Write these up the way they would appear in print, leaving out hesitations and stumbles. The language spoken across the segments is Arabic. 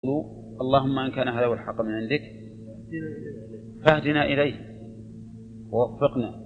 اللهم إن كان هذا هو الحق من عندك فاهدنا إليه ووفقنا.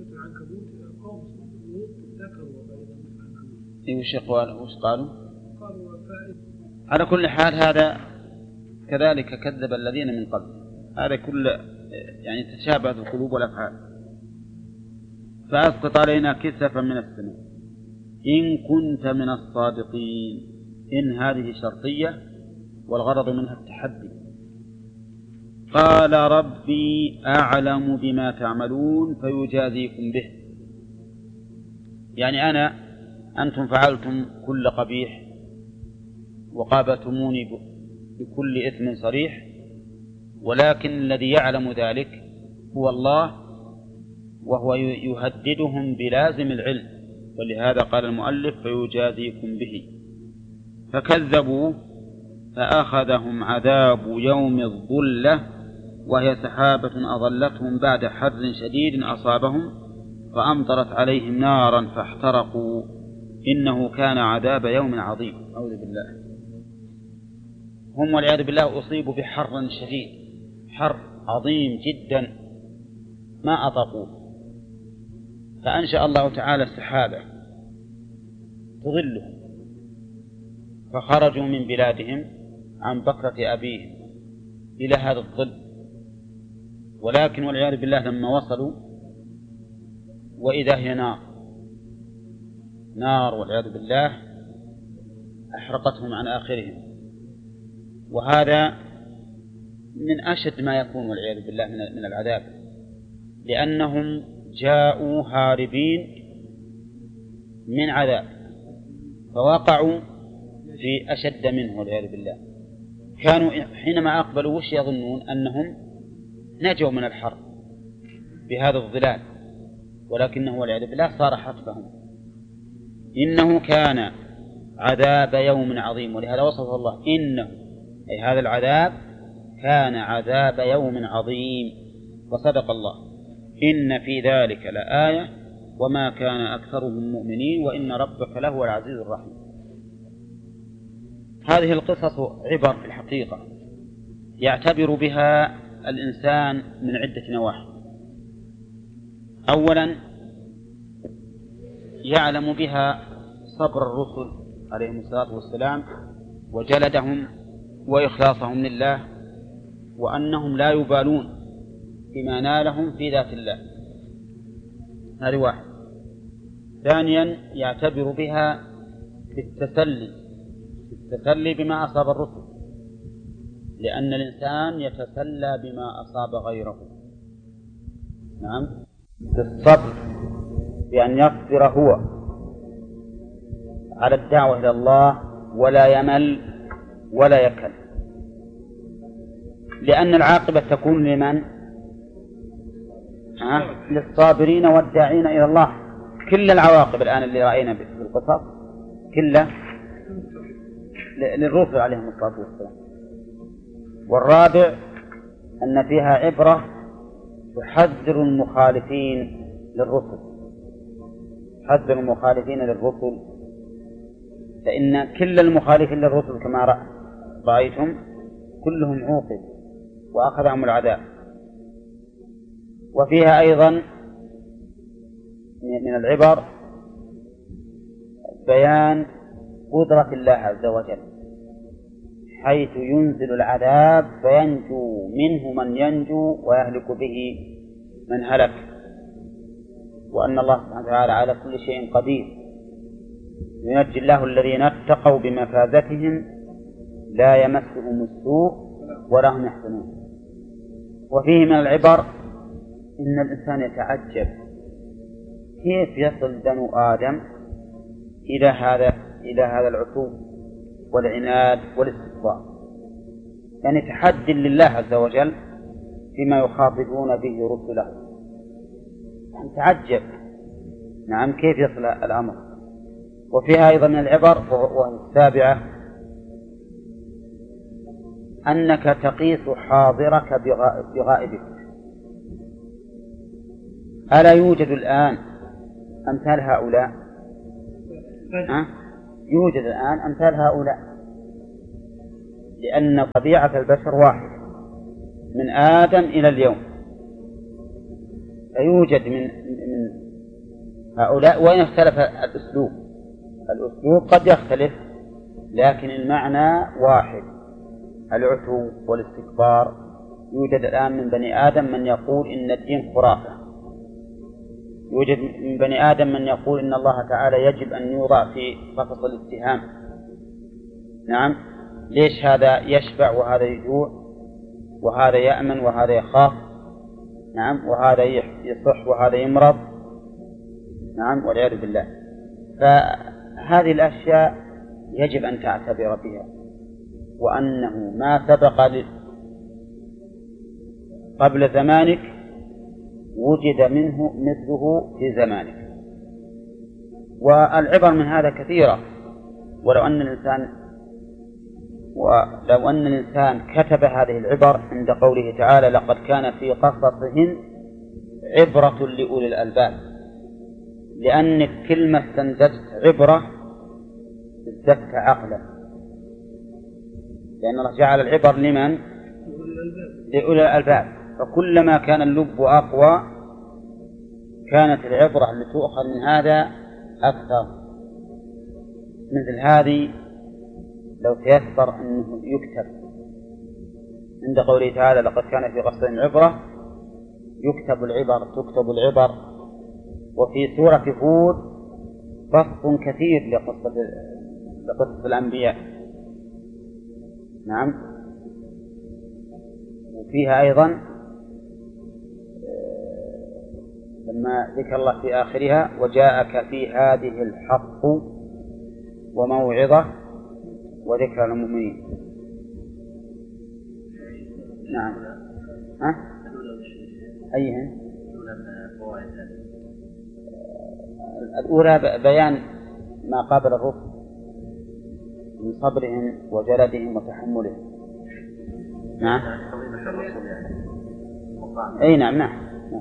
وش قالوا؟ على كل حال هذا كذلك كذب الذين من قبل. هذا كل يعني تشابهت القلوب والأفعال. فأسقط علينا كسفا من السماء إن كنت من الصادقين. إن هذه شرطية والغرض منها التحدي. قال ربي أعلم بما تعملون فيجازيكم به. يعني أنتم فعلتم كل قبيح وقابلتموني بكل إثم صريح، ولكن الذي يعلم ذلك هو الله، وهو يهددهم بلازم العلم، ولهذا قال المؤلف فيجازيكم به. فكذبوا فأخذهم عذاب يوم الظلة وهي سحابة أظلتهم بعد حر شديد أصابهم فأمطرت عليهم نارا فاحترقوا إنه كان عذاب يوم عظيم. أعوذ بالله. هم والعياذ بالله أصيبوا بحر شديد، حر عظيم جدا ما أطاقوه، فأنشأ الله تعالى سحابة تظلهم فخرجوا من بلادهم عن بكرة أبيهم إلى هذا الظل. ولكن والعياذ بالله لما وصلوا وإذا هي نار والعياذ بالله أحرقتهم عن آخرهم. وهذا من أشد ما يكون والعياذ بالله من العذاب، لأنهم جاءوا هاربين من عذاب فوقعوا في أشد منه والعياذ بالله. كانوا حينما أقبلوا وش يظنون؟ أنهم نجوا من الحر بهذا الظلال، ولكنه والعياذ بالله صار حتفهم. إنه كان عذاب يوم عظيم، ولهذا وصفه الله إنه أي هذا العذاب كان عذاب يوم عظيم. وصدق الله إن في ذلك لآية وما كان أكثرهم مؤمنين وإن ربك لهو العزيز الرحيم. هذه القصص عبر في الحقيقة يعتبر بها الإنسان من عدة نواحي. أولا يعلم بها صبر الرسل عليهم الصلاة والسلام وجلدهم وإخلاصهم لله، وأنهم لا يبالون بما نالهم في ذات الله. هذه واحد. ثانيا يعتبر بها بالتسلي بما أصاب الرسل، لأن الإنسان يتسلى بما أصاب غيره. نعم، بالصبر، بأن يصبر هو على الدعوة إلى الله ولا يمل ولا يكل، لأن العاقبة تكون لمن؟ للصابرين والداعين إلى الله. كل العواقب الآن اللي رأينا في القصص كلها للرسل عليهم الصلاة والسلام. والرابع أن فيها عبرة تحذر المخالفين للرسل، تحذر المخالفين للرسل، فإن كل المخالفين للرسل كما رأيتم كلهم عوقبوا وأخذهم العذاب. وفيها أيضا من العبر بيان قدرة الله عز وجل، حيث ينزل العذاب فينجو منه من ينجو ويهلك به من هلك، وأن الله سبحانه وتعالى على كل شيء قدير. ينجي الله الذين اتقوا بمفازتهم لا يمسهم السوء ولا هم يحزنون. وفيه من العبر إن الإنسان يتعجب كيف يصل بنو آدم إلى هذا العتو والعناد والاستكبار، يعني تحدي لله عز وجل فيما يخاطبون به رسله. تعجب نعم كيف يصل الأمر. وفيها أيضا من العبر والسابعة أنك تقيس حاضرك بغائبك. ألا يوجد الآن أمثال هؤلاء؟ يوجد الآن أمثال هؤلاء لأن طبيعة البشر واحد من آدم إلى اليوم، فيوجد من هؤلاء، وإن اختلف الأسلوب قد يختلف، لكن المعنى واحد، العتو والاستكبار. يوجد الآن من بني آدم من يقول إن الدين خرافة، يوجد من بني آدم من يقول إن الله تعالى يجب أن يوضع في قفص الاتهام. نعم، ليش هذا يشبع وهذا يجوع، وهذا يأمن وهذا يخاف؟ نعم، وهذا يصح وهذا يمرض. نعم، والعياذ بالله. فهذه الأشياء يجب أن تعتبر بها، وأنه ما سبق قبل زمانك وجد منه مثله في زمانك. والعبر من هذا كثيرة. ولو أن الإنسان كتب هذه العبر عند قوله تعالى: لقد كان في قصصهم عبرة لأولي الألباب، لأنك كلمة استنزدت عبرة ازددت عقلا، لأن الله جعل العبر لمن؟ لأولي الألباب. فكلما كان اللب أقوى كانت العبرة اللي تؤخذ من هذا أكثر. مثل هذه لو تيسر أنه يكتب عند قوله تعالى: لقد كان في قصصهم عبرة، تكتب العبر. وفي سورة هود بسط كثير لقصة الأنبياء. نعم، وفيها أيضا لما ذكر الله في آخرها: وجاءك في هذه الحق وموعظة وذكرى للمؤمنين. نعم. أيهن؟ الأولى بيان ما قابل الرسل من صبرهم وجلدهم وتحملهم. نعم. أي نعم. هل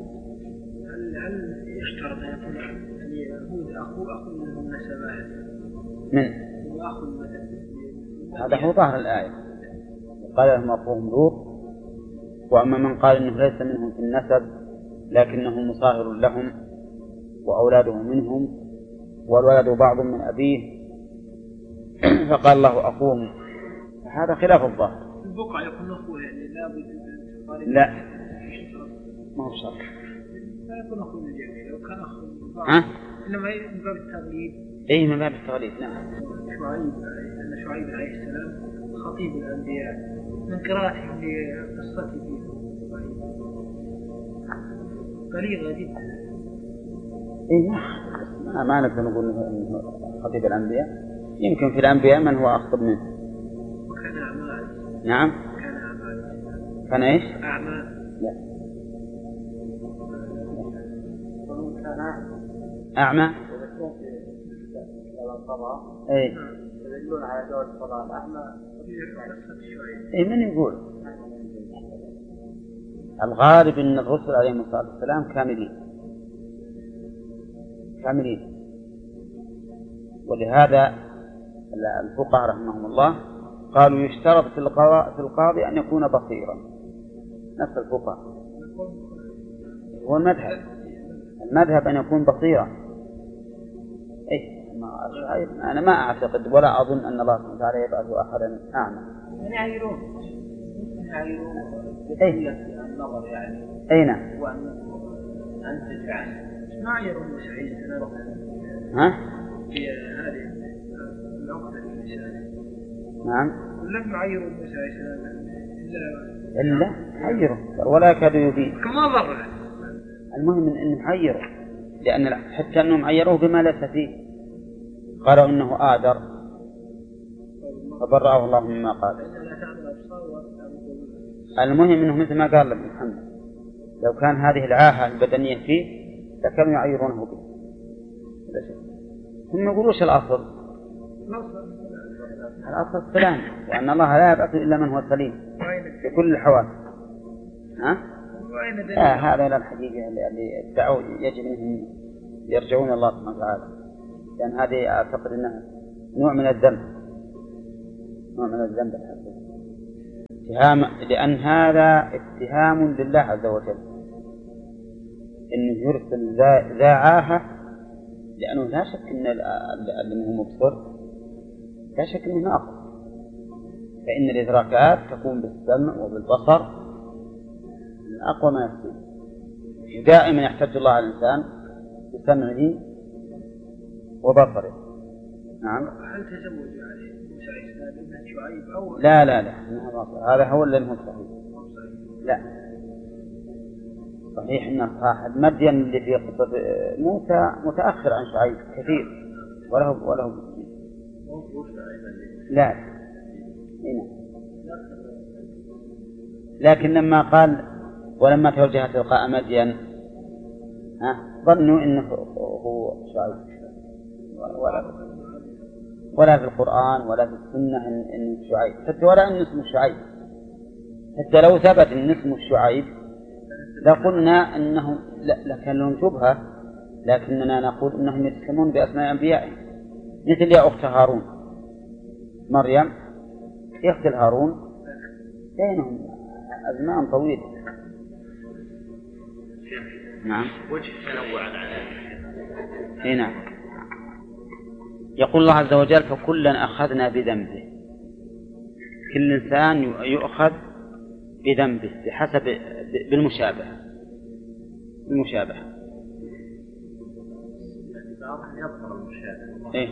يشترط أن يكون هود أخو منهم نسبات؟ من؟ هذا هو ظاهر الآية، قال لهم أخوهم لوط. وأما من قال إنه ليس منهم في النسب لكنه مصاهر لهم وأولاده منهم والولد بعض من أبيه فقال الله أخوهم، هذا خلاف الظاهر. البقع يكون أخوه يعني لا ما هو شرط. لا يكون أخوه من الجميع، لو كان أخوه إنما من باب التغليب. أي من باب التغليب. نعم. شعيب عليه السلام خطيب الأنبياء، من قراءته لقصته بليغة جدا. إيه ما نقدر نقول إنه خطيب الأنبياء، يمكن في الأنبياء من هو أخطب منه. وكان أعمى. نعم. كان أعمى. كان إيش؟ أعمى. لا. كان أعمى. إيه. يدلون على جواز الصلاة الأعمى. إيه من يقول؟ الغالب أن الرسل عليهم الصلاة والسلام كاملين، ولهذا الفقهاء رحمهم الله قالوا يشترط في القاضي أن يكون بصيرا. نفس الفقهاء هو المذهب أن يكون بصيرا. إيه أنا ما أعتقد ولا أظن أن الله سبحانه وتعالى يبعث أحدا أعمى. يعيرون النظر يعني. أي نعم. وأن تجعل ما يعيرون سعيد ها؟ في هذه العقدة الإنسانية. نعم. لم يعيروا موسى عليه السلام إلا عيروا ولا كاد يبين. كما ضر. المهم إنه عيروا، لأن حتى أنهم عيروه بما ليس فيه. قالوا إنه آدر فبرأه الله مما قال. المهم إنه مثل ما قال محمد لو كان هذه العاهة البدنية فيه لكانوا يعيرونه به. ثم يقولوش الأصل السلام، وأن الله لا يبعث إلا من هو سليم في كل الحوادث. هذا إلى الحقيقة اللي ادعوا يجب أنهم يرجعون الله سبحانه وتعالى، لأن هذه أعتقد أنها نوع من الذنب الحقيقي. لأن هذا اتهام لله عز وجل إنه يرسل ذا عاهة، لأنه لا شك أن اللي هو مبصر لا شك أنه ناقص، فإن الإدراكات تكون بالسمع وبالبصر من أقوى ما يكون. دائما يحتج الله على الإنسان بسمعه وبصره. نعم. هل تزوج عليه موسى ابن شعيب أو لا هذا هو اللي هو صحيح. لا صحيح أن صاحب مدين اللي في قصة موسى متأخر عن شعيب كثير وله لا هنا. لكن لما قال ولما توجه تلقاء مدين ظنوا انه هو شعيب، ولا في القرآن ولا في السنة انه شعيب، حتى ولا ان اسمه شعيب. حتى لو ثبت ان اسمه شعيب لقلنا انه لكان لهم شبهة، لكننا نقول انهم يتسمون باسماء انبيائهم، مثل يا اخت هارون مريم يقتل هارون، بينهم أزمان طويلة. نعم. وجه تنوع على نعم. يقول الله عز وجل فكلا أخذنا بذنبه، كل إنسان يؤخذ بذنبه بحسب بالمشابهة. يظهر المشابه. إيه؟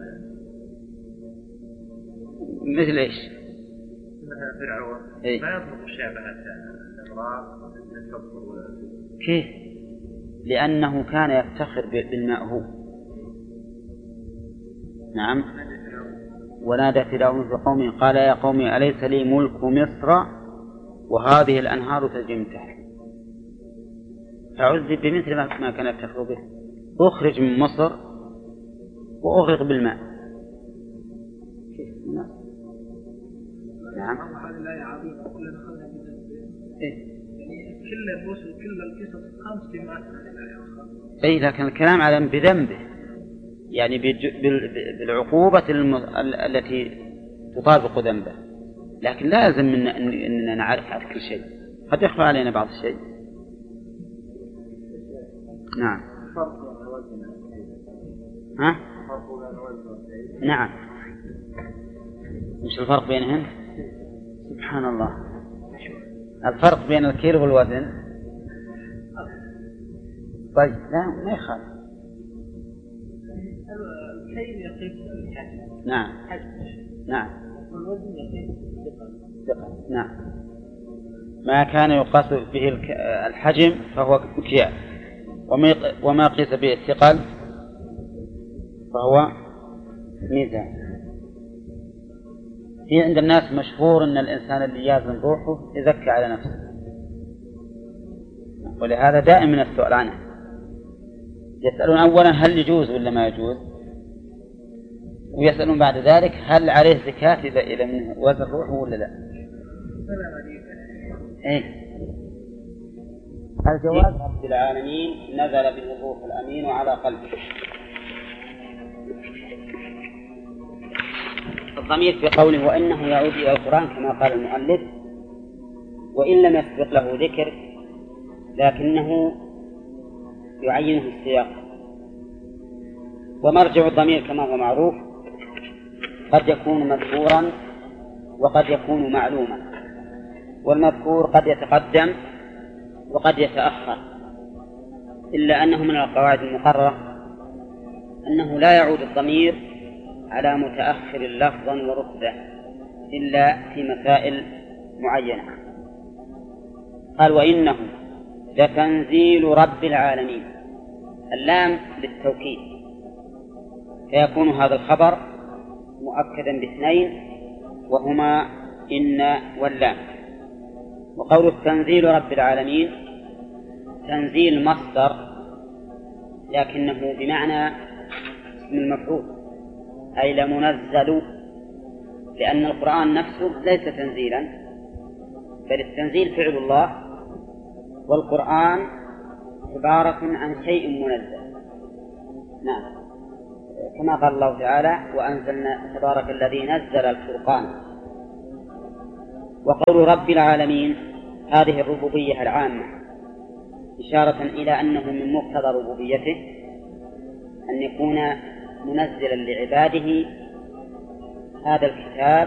مثل إيش؟ مثل فرعون إيه؟ ما يظهر مشابهة الأمراض للحب والعدو. كيف؟ لأنه كان يفتخر بالمأهوب. نعم. ونادى فرعون في قومه قال يا قوم أليس لي ملك مصر وهذه الأنهار تجري من تحتي، فعذب بمثل ما كان يفتخر به، أخرج من مصر وأغرق بالماء. نعم. هذه الآية عظيمة كلنا أخذنا بذنبه. إيه؟ يعني كل الرسل كل القصص 5 كلمات من الآية. أي لكن الكلام على بذنبه، يعني بالعقوبة التي تطابق ذنبه، لكن لازم أننا نعرف كل شيء، قد يخفى علينا بعض الشيء. نعم. ها؟ نعم. مش الفرق بينهن؟ سبحان الله. الفرق بين الكيل والوزن. طيب لا ما يخالف. الكيل يقيس الحجم. نعم. نعم. والوزن يقيس الثقل. نعم. ما كان يقاس به الحجم فهو مكيال، وما قيس به الثقل فهو ميزان. في عند الناس مشهور أن الإنسان اللي يازن روحه يزكى على نفسه، ولهذا دائما السؤال عنه. يسألون أولا هل يجوز ولا ما يجوز، ويسألون بعد ذلك هل عليه زكاة إذا من وزن روحه ولا لا. إيه؟ الجواب رب العالمين نزل به الروح الأمين على قلبه. الضمير في قوله وإنه يعود إلى القرآن كما قال المؤلف، وإن لم يسبق له ذكر لكنه يعينه السياق. ومرجع الضمير كما هو معروف قد يكون مذكورا وقد يكون معلوما، والمذكور قد يتقدم وقد يتأخر، إلا أنه من القواعد المقررة أنه لا يعود الضمير على متأخر لفظا ورتبة إلا في مسائل معينة. قال وإنه لتنزيل رب العالمين، اللام للتوكيد، فيكون هذا الخبر مؤكدا باثنين وهما إن واللام. وقول تنزيل رب العالمين تنزيل مصدر لكنه بمعنى اسم المفعول، أي لمنزل، لأن القرآن نفسه ليس تنزيلا بل التنزيل فعل الله، والقرآن عبارة عن شيء منزل. نعم، كما قال الله تعالى وأنزلنا تبارك الذي نزل الفرقان. وقول رب العالمين هذه الربوبية العامة إشارة إلى أنه من مقتضى ربوبيته أن يكون منزلا لعباده هذا الكتاب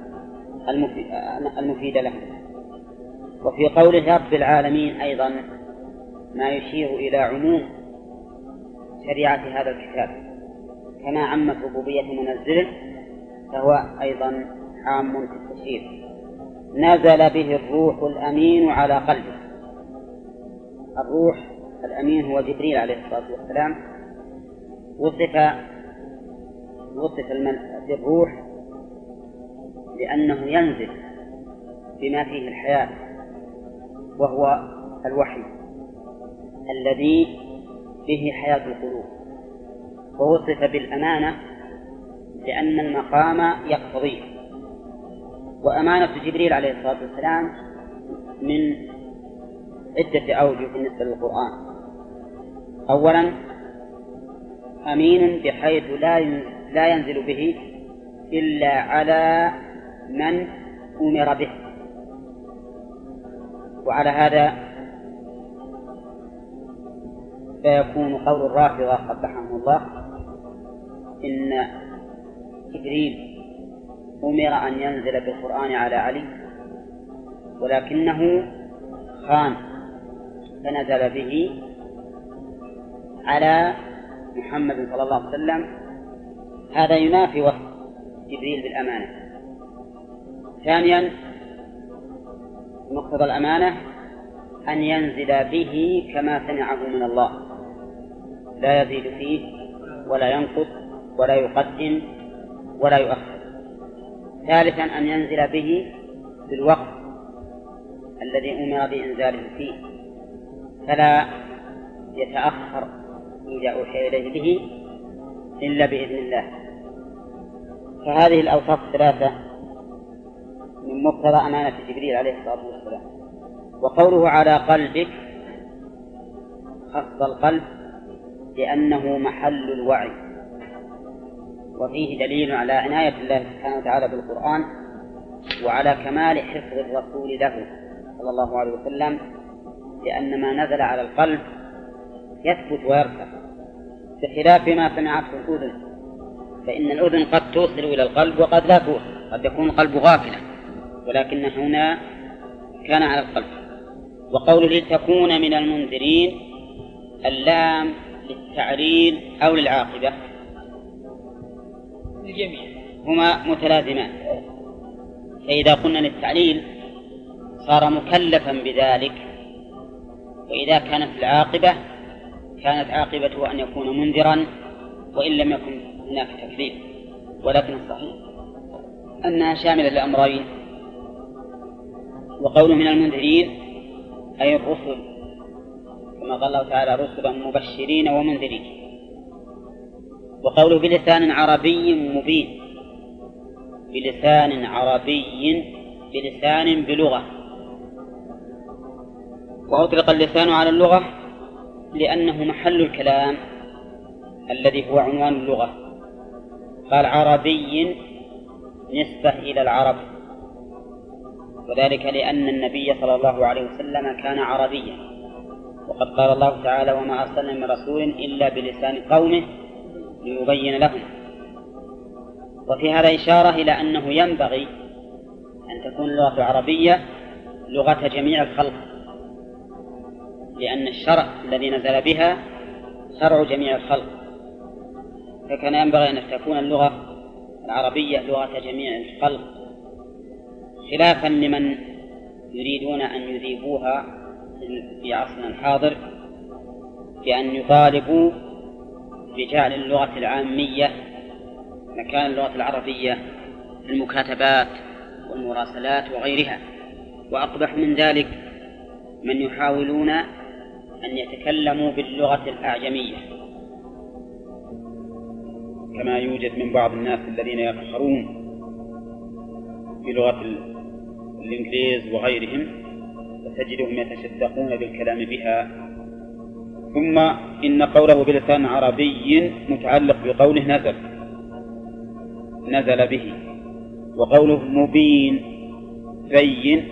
المفيد لهم. وفي قوله رب العالمين أيضا ما يشير إلى عموم شريعة هذا الكتاب، كما عمت ربوبية منزله فهو أيضا عام في التشريع. نزل به الروح الأمين على قلبه. الروح الأمين هو جبريل عليه الصلاة والسلام، وصف بالروح لأنه ينزل بما فيه الحياة، وهو الوحي الذي به حياة القلوب. ووصف بالأمانة لأن المقام يقتضيه. وأمانة جبريل عليه الصلاة والسلام من عدة أوجه بالنسبة للقرآن. أولا أمين بحيث لا ينزل به إلا على من أمر به. وعلى هذا فيكون قول الرافضة قبحهم الله إن جبريل أمر أن ينزل بالقرآن على علي ولكنه خان فنزل به على محمد صلى الله عليه وسلم. هذا ينافي وصف جبريل بالأمانة. ثانيا مقتضى الأمانة أن ينزل به كما سمعه من الله، لا يزيد فيه ولا ينقص ولا يقدم ولا يؤخر. ثالثا أن ينزل به في الوقت الذي أمر بإنزاله فيه، فلا يتأخر إذا أوحي إليه به إلا بإذن الله. فهذه الأوصاف الثلاثة من مقتضى أمانة جبريل عليه الصلاة والسلام. وقوله على قلبك خص القلب لأنه محل الوعي، وفيه دليل على عناية الله سبحانه وتعالى بالقرآن وعلى كمال حفظ الرسول له صلى الله عليه وسلم، لأن ما نزل على القلب يثبت ويرفع بخلاف ما سمعته الأذن، فإن الأذن قد توصل إلى القلب وقد لا توصل، قد يكون القلب غافلا، ولكن هنا كان على القلب. وقول لتكون من المنذرين اللام للتعليل أو للعاقبة الجميع هما متلازمان، فإذا قلنا للتعليل صار مكلفا بذلك، وإذا كانت العاقبة كانت عاقبته أن يكون منذرا وإن لم يكن هناك تكذيب. ولكن الصحيح أنها شاملة للأمرين. وقوله من المنذرين أي الرسل، كما قال الله تعالى رسلا مبشرين ومنذرين. وقوله بلسان عربي مبين، بلسان عربي بلسان بلغة. وأطلق اللسان على اللغة لأنه محل الكلام الذي هو عنوان اللغة. قال عربي نسبة إلى العرب، وذلك لأن النبي صلى الله عليه وسلم كان عربيا، وقد قال الله تعالى وما أرسلنا من رسول إلا بلسان قومه ليبين لهم. وفي هذا إشارة إلى أنه ينبغي أن تكون اللغة العربية لغة جميع الخلق، لأن الشرع الذي نزل بها شرع جميع الخلق، فكان ينبغي أن تكون اللغة العربية لغة جميع الخلق، خلافا لمن يريدون أن يذيبوها في عصرنا الحاضر بأن يطالبوا بجعل اللغة العامية مكان اللغة العربية في المكاتبات والمراسلات وغيرها. وأقبح من ذلك من يحاولون أن يتكلموا باللغة الأعجمية، كما يوجد من بعض الناس الذين يفخرون بلغة الإنجليز وغيرهم، وتجدهم يتشدقون بالكلام بها. ثم إن قوله بلسان عربي متعلق بقوله نزل به. وقوله مبين بين